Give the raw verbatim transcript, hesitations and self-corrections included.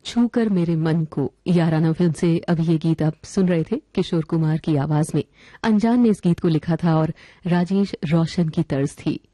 छू कर मेरे मन को, याराना फिल्म से अभी ये गीत आप सुन रहे थे किशोर कुमार की आवाज में। अनजान ने इस गीत को लिखा था और राजेश रोशन की तर्ज थी।